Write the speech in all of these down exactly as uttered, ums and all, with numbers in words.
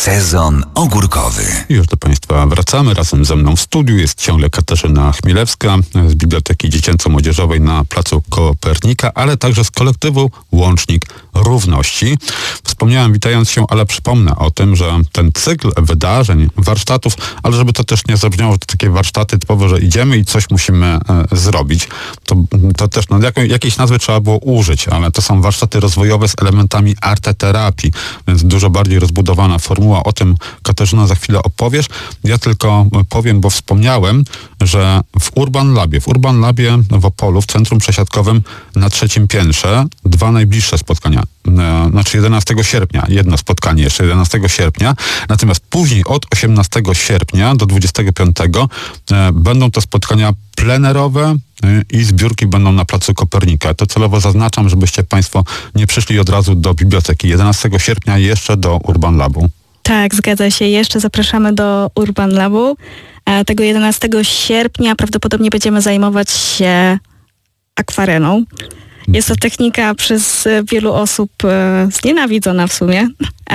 Sezon ogórkowy. Już do Państwa wracamy. Razem ze mną w studiu jest ciągle Katarzyna Chmielewska z Biblioteki Dziecięco-Młodzieżowej na Placu Kopernika, ale także z kolektywu Łącznik Równości. Wspomniałem witając się, ale przypomnę o tym, że ten cykl wydarzeń, warsztatów, ale żeby to też nie zabrzmiało, że to takie warsztaty typowo, że idziemy i coś musimy e, zrobić, to, to też no, jaką, jakiejś nazwy trzeba było użyć, ale to są warsztaty rozwojowe z elementami arteterapii, więc dużo bardziej rozbudowana formuła. O tym, Katarzyna, za chwilę opowiesz. Ja tylko powiem, bo wspomniałem, że w Urban Labie, w Urban Labie w Opolu, w Centrum Przesiadkowym na trzecim piętrze, dwa najbliższe spotkania, znaczy jedenastego sierpnia, jedno spotkanie jeszcze jedenastego sierpnia, natomiast później od osiemnastego sierpnia do dwudziestego piątego e, będą to spotkania plenerowe e, i zbiórki będą na Placu Kopernika. To celowo zaznaczam, żebyście Państwo nie przyszli od razu do biblioteki. jedenastego sierpnia jeszcze do Urban Labu. Tak, zgadza się. Jeszcze zapraszamy do Urban Labu. E, tego jedenastego sierpnia prawdopodobnie będziemy zajmować się akwarelą. Jest to technika przez wielu osób e, znienawidzona w sumie.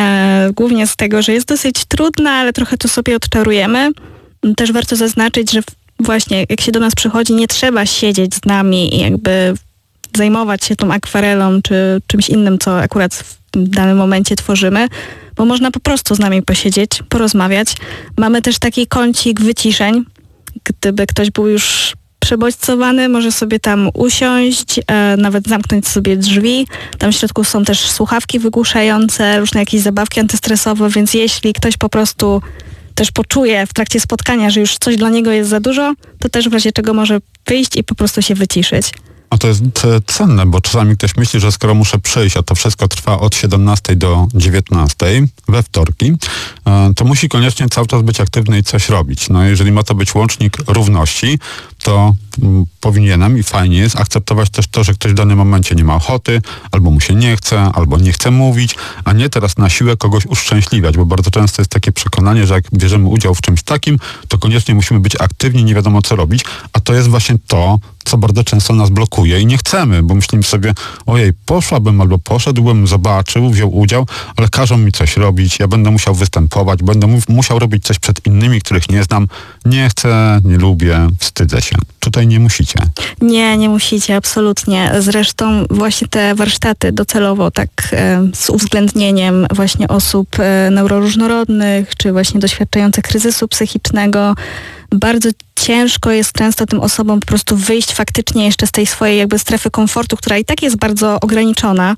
E, głównie z tego, że jest dosyć trudna, ale trochę tu sobie odczarujemy. Też warto zaznaczyć, że właśnie jak się do nas przychodzi, nie trzeba siedzieć z nami i jakby zajmować się tą akwarelą czy czymś innym, co akurat w danym momencie tworzymy, bo można po prostu z nami posiedzieć, porozmawiać. Mamy też taki kącik wyciszeń. Gdyby ktoś był już przebodźcowany, może sobie tam usiąść, e, nawet zamknąć sobie drzwi. Tam w środku są też słuchawki wygłuszające, różne jakieś zabawki antystresowe, więc jeśli ktoś po prostu też poczuje w trakcie spotkania, że już coś dla niego jest za dużo, to też w razie czego może wyjść i po prostu się wyciszyć. A to jest cenne, bo czasami ktoś myśli, że skoro muszę przyjść, a to wszystko trwa od siedemnastej do dziewiętnastej we wtorki, to musi koniecznie cały czas być aktywny i coś robić. No jeżeli ma to być łącznik równości, to mm, powinienem i fajnie jest akceptować też to, że ktoś w danym momencie nie ma ochoty, albo mu się nie chce, albo nie chce mówić, a nie teraz na siłę kogoś uszczęśliwiać, bo bardzo często jest takie przekonanie, że jak bierzemy udział w czymś takim, to koniecznie musimy być aktywni, nie wiadomo co robić, a to jest właśnie to, co bardzo często nas blokuje i nie chcemy, bo myślimy sobie, ojej, poszłabym albo poszedłbym, zobaczył, wziął udział, ale każą mi coś robić, ja będę musiał występować, będę mu- musiał robić coś przed innymi, których nie znam, nie chcę, nie lubię, wstydzę się. Tutaj nie musicie. Nie, nie musicie, absolutnie. Zresztą właśnie te warsztaty docelowo tak e, z uwzględnieniem właśnie osób e, neuroróżnorodnych, czy właśnie doświadczających kryzysu psychicznego, bardzo ciężko jest często tym osobom po prostu wyjść faktycznie jeszcze z tej swojej jakby strefy komfortu, która i tak jest bardzo ograniczona.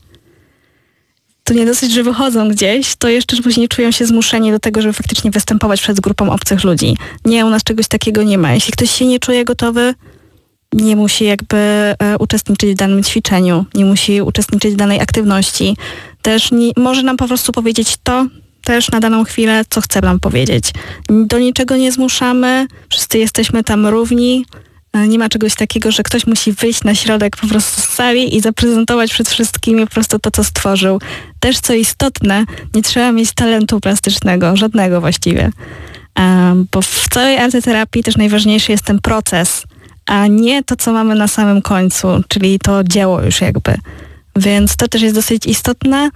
To nie dosyć, że wychodzą gdzieś, to jeszcze później czują się zmuszeni do tego, żeby faktycznie występować przed grupą obcych ludzi. Nie, u nas czegoś takiego nie ma. Jeśli ktoś się nie czuje gotowy, nie musi jakby e, uczestniczyć w danym ćwiczeniu, nie musi uczestniczyć w danej aktywności. Też nie, może nam po prostu powiedzieć to, też na daną chwilę, co chce nam powiedzieć. Do niczego nie zmuszamy, wszyscy jesteśmy tam równi. Nie ma czegoś takiego, że ktoś musi wyjść na środek po prostu z sali i zaprezentować przed wszystkimi po prostu to, co stworzył. Też co istotne, nie trzeba mieć talentu plastycznego, żadnego właściwie. Um, bo w całej arteterapii też najważniejszy jest ten proces, a nie to, co mamy na samym końcu, czyli to dzieło już jakby. Więc to też jest dosyć istotne,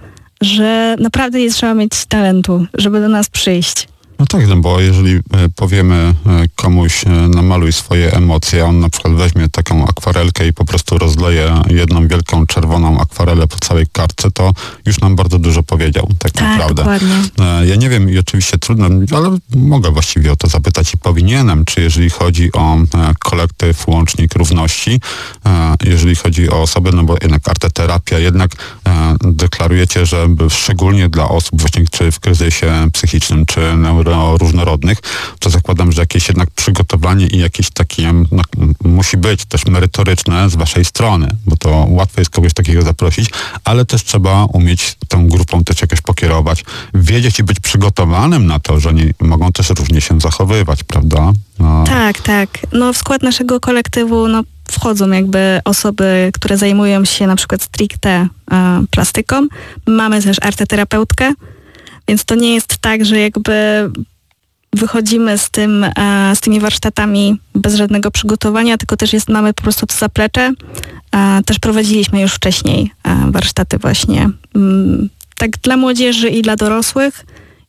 że naprawdę nie trzeba mieć talentu, żeby do nas przyjść. No tak, no bo jeżeli powiemy komuś namaluj swoje emocje, a on na przykład weźmie taką akwarelkę i po prostu rozleje jedną wielką czerwoną akwarelę po całej kartce, to już nam bardzo dużo powiedział, tak, tak naprawdę. Dokładnie. Ja nie wiem i oczywiście trudno, ale mogę właściwie o to zapytać i powinienem, czy jeżeli chodzi o kolektyw Łącznik Równości, jeżeli chodzi o osoby, no bo jednak arteterapia, jednak deklarujecie, że szczególnie dla osób właśnie czy w kryzysie psychicznym, czy neuro różnorodnych, to zakładam, że jakieś jednak przygotowanie i jakieś takie no, musi być też merytoryczne z waszej strony, bo to łatwo jest kogoś takiego zaprosić, ale też trzeba umieć tą grupą też jakoś pokierować, wiedzieć i być przygotowanym na to, że oni mogą też różnie się zachowywać, prawda? No. Tak, tak. No w skład naszego kolektywu no, wchodzą jakby osoby, które zajmują się na przykład stricte e, plastyką. Mamy też arteterapeutkę, więc to nie jest tak, że jakby wychodzimy z tym, e, z tymi warsztatami bez żadnego przygotowania, tylko też jest, mamy po prostu to zaplecze. E, też prowadziliśmy już wcześniej e, warsztaty właśnie m, tak dla młodzieży i dla dorosłych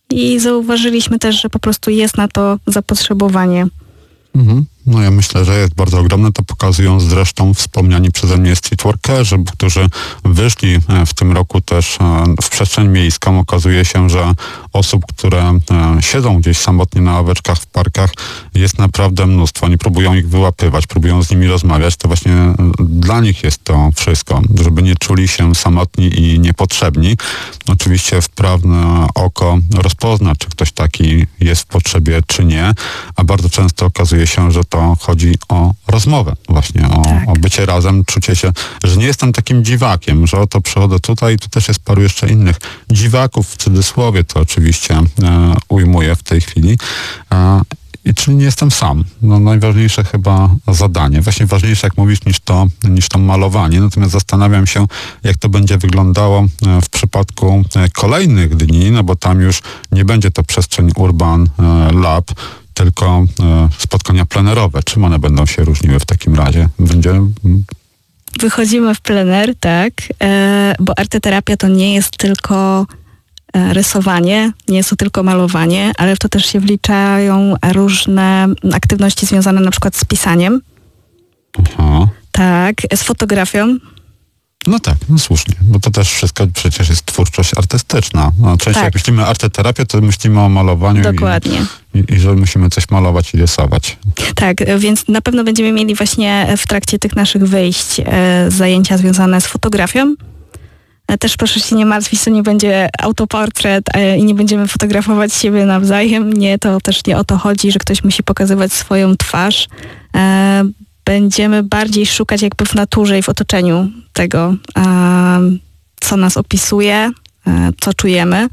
I zauważyliśmy też, że po prostu jest na to zapotrzebowanie. Mhm. No ja myślę, że jest bardzo ogromne. To pokazują zresztą wspomniani przeze mnie streetworkerzy, którzy wyszli w tym roku też w przestrzeń miejską. Okazuje się, że osób, które siedzą gdzieś samotnie na ławeczkach w parkach, jest naprawdę mnóstwo. Oni próbują ich wyłapywać, próbują z nimi rozmawiać. To właśnie dla nich jest to wszystko, żeby nie czuli się samotni i niepotrzebni. Oczywiście wprawne oko rozpozna, czy ktoś taki jest w potrzebie, czy nie, a bardzo często okazuje się, że to chodzi o rozmowę właśnie, o, tak. o bycie razem, czucie się, że nie jestem takim dziwakiem, że oto przychodzę tutaj i tu też jest paru jeszcze innych dziwaków, w cudzysłowie to oczywiście e, ujmuję w tej chwili. E, I czyli nie jestem sam. No, najważniejsze chyba zadanie. Właśnie ważniejsze, jak mówisz, niż to, niż to malowanie. Natomiast zastanawiam się, jak to będzie wyglądało w przypadku kolejnych dni, no bo tam już nie będzie to przestrzeń Urban Lab, tylko spotkania plenerowe. Czym one będą się różniły w takim razie? Będzie... Wychodzimy w plener, tak, bo arteterapia to nie jest tylko rysowanie, nie jest to tylko malowanie, ale w to też się wliczają różne aktywności związane na przykład z pisaniem. Aha. Tak, z fotografią. No tak, no słusznie, bo to też wszystko przecież jest twórczość artystyczna. No, częściej tak. jak myślimy arteterapię, to myślimy o malowaniu. Dokładnie. I, i, i że musimy coś malować i rysować. Tak, więc na pewno będziemy mieli właśnie w trakcie tych naszych wyjść e, zajęcia związane z fotografią. E, też proszę się nie martwić, to nie będzie autoportret e, i nie będziemy fotografować siebie nawzajem. Nie, to też nie o to chodzi, że ktoś musi pokazywać swoją twarz. E, Będziemy bardziej szukać jakby w naturze i w otoczeniu tego, co nas opisuje, co czujemy.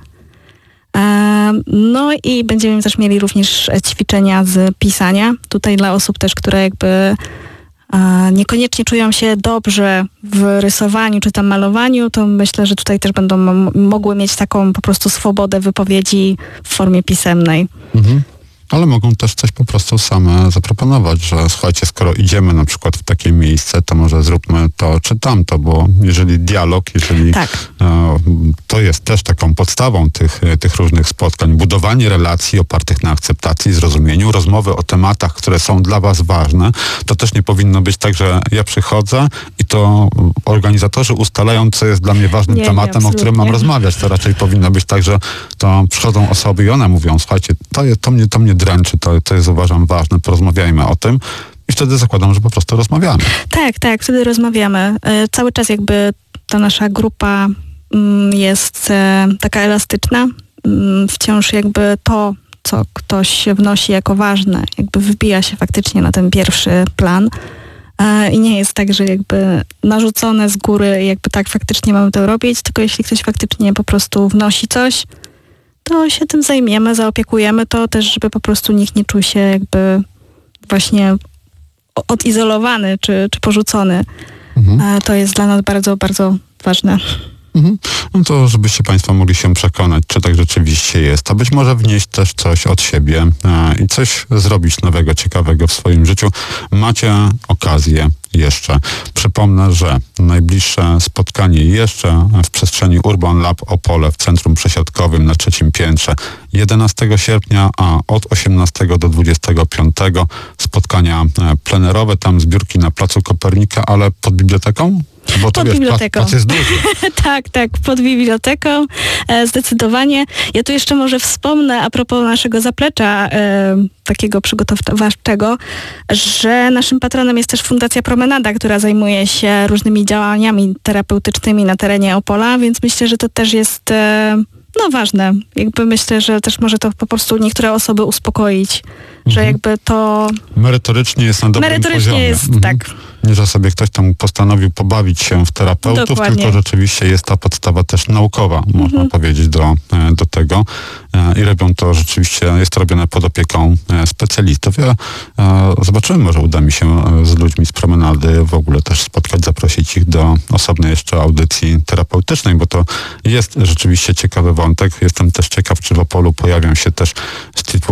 No i będziemy też mieli również ćwiczenia z pisania. Tutaj dla osób też, które jakby niekoniecznie czują się dobrze w rysowaniu czy tam malowaniu, to myślę, że tutaj też będą mogły mieć taką po prostu swobodę wypowiedzi w formie pisemnej. Mhm. Ale mogą też coś po prostu same zaproponować, że słuchajcie, skoro idziemy na przykład w takie miejsce, to może zróbmy to czy tamto, bo jeżeli dialog, jeżeli tak. e, to jest też taką podstawą tych, tych różnych spotkań, budowanie relacji opartych na akceptacji, zrozumieniu, rozmowy o tematach, które są dla was ważne, to też nie powinno być tak, że ja przychodzę i to organizatorzy ustalają, co jest dla mnie ważnym nie, tematem, nie, o którym mam rozmawiać. To raczej powinno być tak, że to przychodzą osoby i one mówią, słuchajcie, to, jest, to mnie, to mnie dręczy, to, to jest uważam ważne, porozmawiajmy o tym i wtedy zakładam, że po prostu rozmawiamy. Tak, tak, wtedy rozmawiamy. Cały czas jakby ta nasza grupa jest taka elastyczna. Wciąż jakby to, co ktoś wnosi jako ważne, jakby wybija się faktycznie na ten pierwszy plan. I nie jest tak, że jakby narzucone z góry, jakby tak faktycznie mamy to robić, tylko jeśli ktoś faktycznie po prostu wnosi coś, to się tym zajmiemy, zaopiekujemy to też, żeby po prostu nikt nie czuł się jakby właśnie odizolowany czy, czy porzucony. Mhm. To jest dla nas bardzo, bardzo ważne. Mhm. No to żebyście Państwo mogli się przekonać, czy tak rzeczywiście jest, a być może wnieść też coś od siebie e, i coś zrobić nowego, ciekawego w swoim życiu. Macie okazję jeszcze. Przypomnę, że najbliższe spotkanie jeszcze w przestrzeni Urban Lab Opole w Centrum Przesiadkowym na trzecim piętrze jedenastego sierpnia, a od osiemnastego do dwudziestego piątego spotkania plenerowe, tam zbiórki na Placu Kopernika, ale pod biblioteką? Bo pod wiesz, biblioteką. Plac jest duży. tak, tak, pod biblioteką, e, zdecydowanie. Ja tu jeszcze może wspomnę a propos naszego zaplecza e, takiego przygotowawczego, że naszym patronem jest też Fundacja Promenada, która zajmuje się różnymi działaniami terapeutycznymi na terenie Opola, więc myślę, że to też jest e, no ważne. Jakby myślę, że też może to po prostu niektóre osoby uspokoić, mhm. że jakby to... Merytorycznie jest na dobrym Merytorycznie poziomie. jest, mhm. tak. Nie, że sobie ktoś tam postanowił pobawić się w terapeutów, Dokładnie. tylko rzeczywiście jest ta podstawa też naukowa, mhm. można powiedzieć, do, do tego. I robią to rzeczywiście, jest to robione pod opieką specjalistów. Ja zobaczymy, może uda mi się z ludźmi z promenady w ogóle też spotkać, zaprosić ich do osobnej jeszcze audycji terapeutycznej, bo to jest rzeczywiście ciekawy wątek. Jestem też ciekaw, czy w Opolu pojawią się też streetworkerzy,